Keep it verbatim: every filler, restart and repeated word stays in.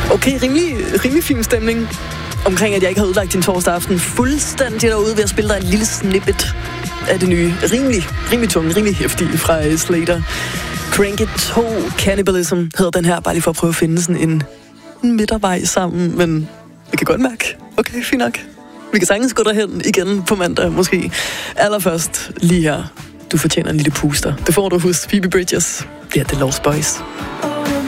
Okay, rimelig, rimelig fin stemning omkring, at jeg ikke har udlagt din torsdag aften fuldstændig derude ved at spille dig en lille snippet af det nye. Rimelig, rimelig tunge, rimelig hæftige fra Slater. Crank It to Cannibalism hedder den her, bare lige for at prøve at finde sådan en, en midtervej sammen, men vi kan godt mærke, okay, fint nok. Vi kan sagtens gå derhen igen på mandag, måske. Allerførst lige her. Du fortjener en lille puster. Det får du hos Phoebe Bridgers. Det er The Lost Boys.